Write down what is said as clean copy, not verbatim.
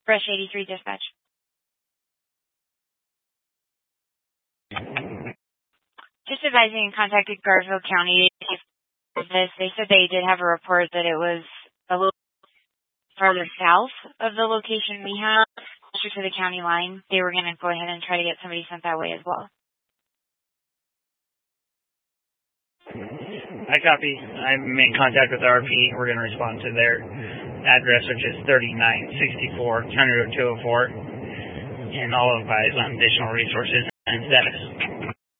Brush 83 dispatch. Just advising and contacted Garfield County. They said they did have a report that it was a little farther south of the location we have, closer to the county line. They were going to go ahead and try to get somebody sent that way as well. I copy. I'm in contact with RP. We're going to respond to their address, which is 3964 County Road 204, and I'll advise on additional resources and status.